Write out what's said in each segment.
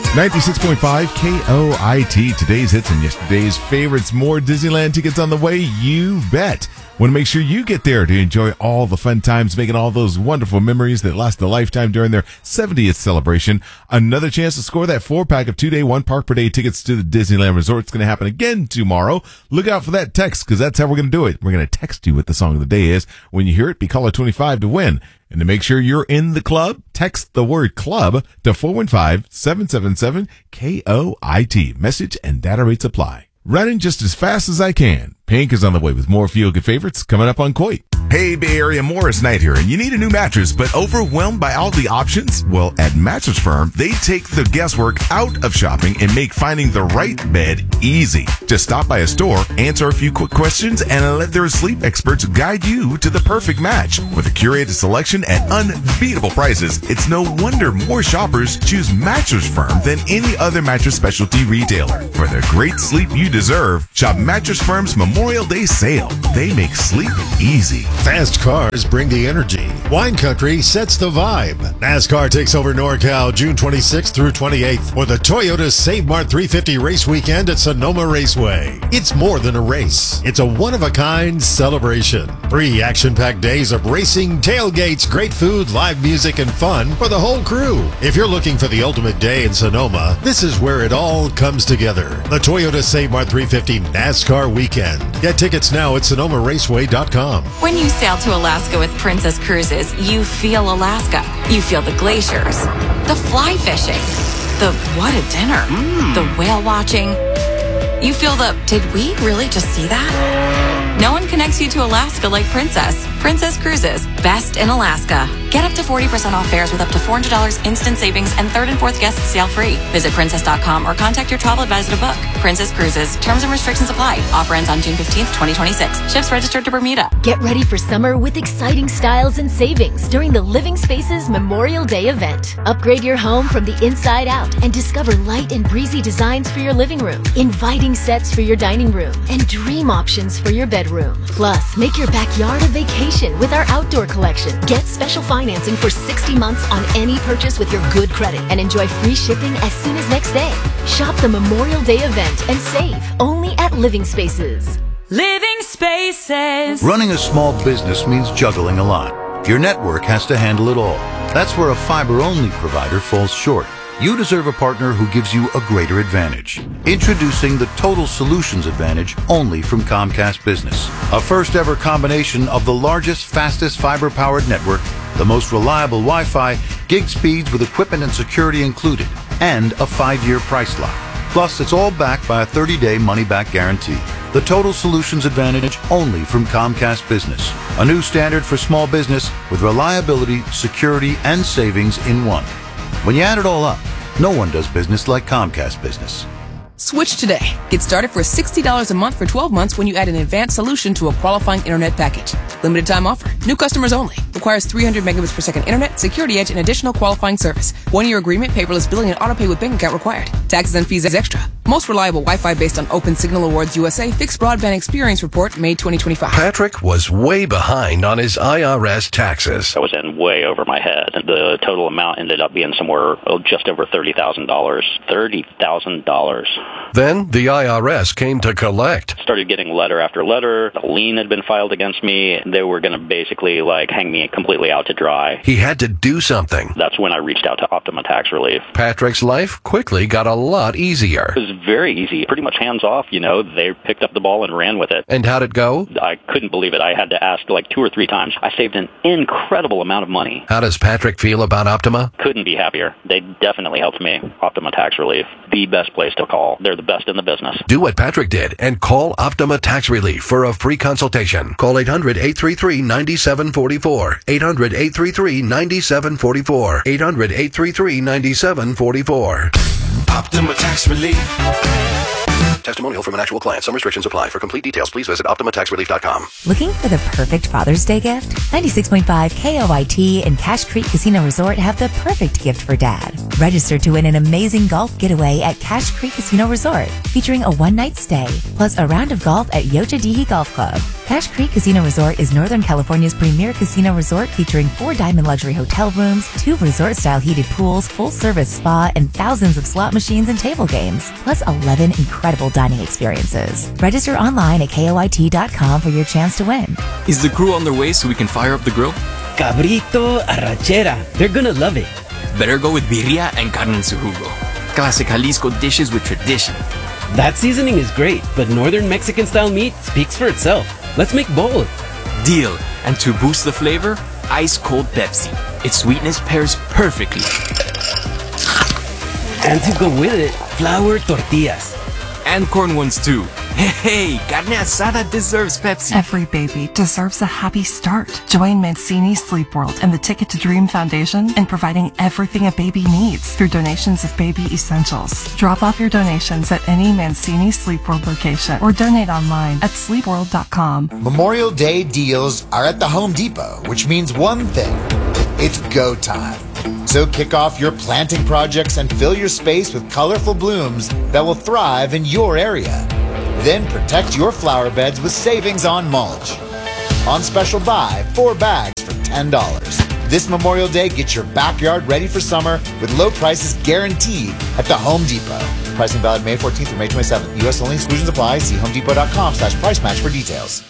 96.5 KOIT. Today's hits and yesterday's favorites. More Disneyland tickets on the way, you bet. Want to make sure you get there to enjoy all the fun times, making all those wonderful memories that last a lifetime during their 70th celebration. Another chance to score that 4-pack of 2-day, 1-park-per-day tickets to the Disneyland Resort. It's going to happen again tomorrow. Look out for that text, because that's how we're going to do it. We're going to text you what the song of the day is. When you hear it, be caller 25 to win. And to make sure you're in the club, text the word club to 415-777-KOIT. Message and data rates apply. Running just as fast as I can. Pink is on the way with more feel-good favorites coming up on Coit. Hey, Bay Area, Morris Knight here, and you need a new mattress, but overwhelmed by all the options? Well, at Mattress Firm, they take the guesswork out of shopping and make finding the right bed easy. Just stop by a store, answer a few quick questions, and let their sleep experts guide you to the perfect match. With a curated selection at unbeatable prices, it's no wonder more shoppers choose Mattress Firm than any other mattress specialty retailer. For the great sleep you deserve, shop Mattress Firm's Memorial Day sale. They make sleep easy. Fast cars bring the energy. Wine Country sets the vibe. NASCAR takes over NorCal June 26th through 28th for the Toyota Save Mart 350 race weekend at Sonoma Raceway. It's more than a race. It's a one-of-a-kind celebration. 3 action-packed days of racing, tailgates, great food, live music, and fun for the whole crew. If you're looking for the ultimate day in Sonoma, this is where it all comes together. The Toyota Save Mart 350 NASCAR weekend. Get tickets now at SonomaRaceway.com. When you sail to Alaska with Princess Cruises, you feel Alaska. You feel the glaciers, the fly fishing, the what a dinner, the whale watching. You feel the, did we really just see that? No one connects you to Alaska like Princess. Princess Cruises, best in Alaska. Get up to 40% off fares with up to $400 instant savings and 3rd and 4th guests sail free. Visit princess.com or contact your travel advisor to book. Princess Cruises. Terms and restrictions apply. Offer ends on June 15th, 2026. Ships registered to Bermuda. Get ready for summer with exciting styles and savings during the Living Spaces Memorial Day event. Upgrade your home from the inside out and discover light and breezy designs for your living room, inviting sets for your dining room, and dream options for your bedroom. Plus, make your backyard a vacation with our outdoor collection. Get special financing for 60 months on any purchase with your good credit and enjoy free shipping as soon as next day. Shop the Memorial Day event and save only at Living Spaces. Living Spaces. Running a small business means juggling a lot. Your network has to handle it all. That's where a fiber-only provider falls short. You deserve a partner who gives you a greater advantage. Introducing the Total Solutions Advantage only from Comcast Business. A first-ever combination of the largest, fastest fiber-powered network, the most reliable Wi-Fi, gig speeds with equipment and security included, and a 5-year price lock. Plus, it's all backed by a 30-day money-back guarantee. The Total Solutions Advantage only from Comcast Business. A new standard for small business with reliability, security, and savings in one. When you add it all up, no one does business like Comcast Business. Switch today. Get started for $60 a month for 12 months when you add an advanced solution to a qualifying internet package. Limited time offer. New customers only. Requires 300 megabits per second internet, security edge, and additional qualifying service. 1-year agreement, paperless billing, and autopay with bank account required. Taxes and fees extra. Most reliable Wi-Fi based on Open Signal Awards USA Fixed Broadband Experience Report, May 2025. Patrick was way behind on his IRS taxes. I was in way over my head. The total amount ended up being somewhere just over $30,000. $30,000. Then the IRS came to collect. Started getting letter after letter. A lien had been filed against me. They were going to basically hang me completely out to dry. He had to do something. That's when I reached out to Optima Tax Relief. Patrick's life quickly got a lot easier. It was very easy. Pretty much hands off, They picked up the ball and ran with it. And how'd it go? I couldn't believe it. I had to ask 2 or 3 times. I saved an incredible amount of money. How does Patrick feel about Optima? Couldn't be happier. They definitely helped me. Optima Tax Relief. The best place to call. They're the best in the business. Do what Patrick did and call Optima Tax Relief for a free consultation. Call 800-833-9744. 800-833-9744. 800-833-9744. Optima Tax Relief. Testimonial from an actual client. Some restrictions apply. For complete details, please visit OptimaTaxRelief.com. Looking for the perfect Father's Day gift? 96.5 KOIT and Cache Creek Casino Resort have the perfect gift for Dad. Register to win an amazing golf getaway at Cache Creek Casino Resort, featuring a one-night stay, plus a round of golf at Yocha Dihi Golf Club. Cache Creek Casino Resort is Northern California's premier casino resort featuring 4 diamond luxury hotel rooms, 2 resort-style heated pools, full-service spa, and thousands of slot machines and table games, plus 11 incredible dining experiences. Register online at KOIT.com for your chance to win. Is the crew on their way so we can fire up the grill? Cabrito, arrachera. They're gonna love it. Better go with birria and carne en su jugo. Classic Jalisco dishes with tradition. That seasoning is great, but Northern Mexican-style meat speaks for itself. Let's make both. Deal. And to boost the flavor, ice-cold Pepsi. Its sweetness pairs perfectly. And to go with it, flour tortillas. And corn ones too. Hey, carne asada deserves Pepsi. Every baby deserves a happy start. Join Mancini Sleep World and the Ticket to Dream Foundation in providing everything a baby needs through donations of baby essentials. Drop off your donations at any Mancini Sleep World location or donate online at sleepworld.com. Memorial Day deals are at the Home Depot, which means one thing. It's go time. So kick off your planting projects and fill your space with colorful blooms that will thrive in your area. Then protect your flower beds with savings on mulch. On special buy, 4 bags for $10. This Memorial Day, get your backyard ready for summer with low prices guaranteed at the Home Depot. Pricing valid May 14th through May 27th. U.S. only. Exclusions apply. See homedepot.com/price match for details.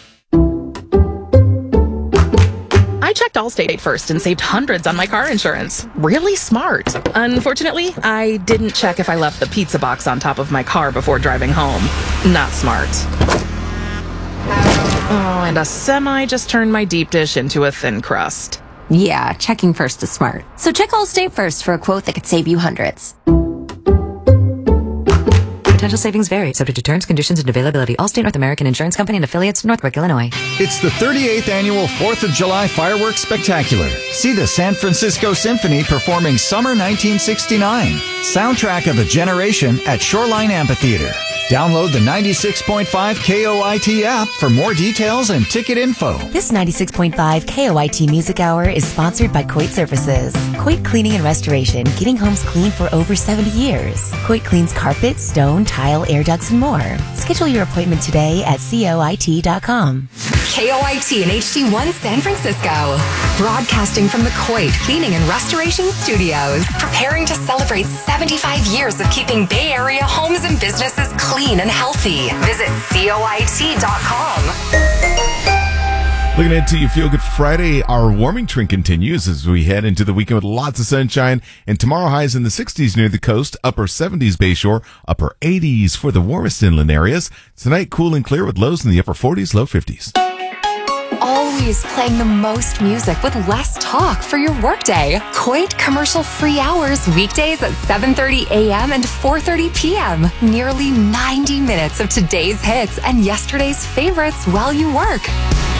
I checked Allstate first and saved hundreds on my car insurance. Really smart. Unfortunately, I didn't check if I left the pizza box on top of my car before driving home. Not smart. Oh, and a semi just turned my deep dish into a thin crust. Yeah, checking first is smart. So check Allstate first for a quote that could save you hundreds. Potential savings vary, subject to terms, conditions, and availability. Allstate North American Insurance Company and affiliates, Northbrook, Illinois. It's the 38th annual 4th of July Fireworks Spectacular. See the San Francisco Symphony performing Summer 1969, soundtrack of a generation at Shoreline Amphitheater. Download the 96.5 KOIT app for more details and ticket info. This 96.5 KOIT Music Hour is sponsored by Coit Services. Coit Cleaning and Restoration, getting homes clean for over 70 years. Coit cleans carpet, stone, tile, air ducts, and more. Schedule your appointment today at COIT.com. KOIT and HD1 San Francisco. Broadcasting from the Coit Cleaning and Restoration Studios. Preparing to celebrate 75 years of keeping Bay Area homes and businesses clean and healthy. Visit COIT.com. Looking into You Feel Good Friday, our warming trend continues as we head into the weekend with lots of sunshine, and tomorrow highs in the 60s near the coast, upper 70s Bayshore, upper 80s for the warmest inland areas. Tonight, cool and clear with lows in the upper 40s, low 50s. Always playing the most music with less talk for your workday. Coit commercial-free hours weekdays at 7:30 a.m. and 4:30 p.m. Nearly 90 minutes of today's hits and yesterday's favorites while you work.